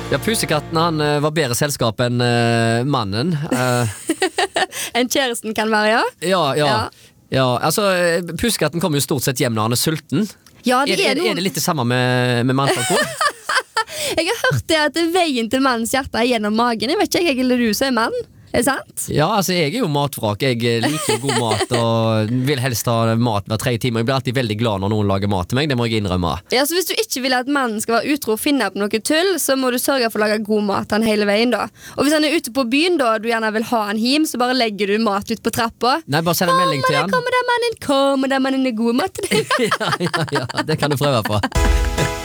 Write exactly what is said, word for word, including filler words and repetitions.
Ja, pusekatten han uh, var bedre selskap enn uh, mannen. Uh, en kjæresten kan være, ja. Ja, ja. Ja. ja altså, uh, pusekatten kommer jo stort sett hjem når han er sulten. Ja, det er, er, er, noen... er det litt det samme med, med mannfolk? Jeg har hørt det at veien til mannens hjerte er gjennom magen. Jeg vet ikke, jeg eller du som er mann. Er det sant? Ja, altså jeg er jo matvrak. Jeg liker god mat og vil helst ha mat hver tre timer. Jeg blir alltid veldig glad når noen lager mat til meg. Det må jeg innrømme. Ja, så Hvis du ikke vil at mannen skal være utro og finne på noe tull, så må du sørge for å lage god mat han hele veien da. Og hvis han er ute på byen da, og du gjerne vil ha han hjem, så bare legger du mat ut på trappa. Nei, bare send en melding til han. Kommer der mannen, kommer der mannen er god mat til deg. ja, ja, ja, det kan du prøve på.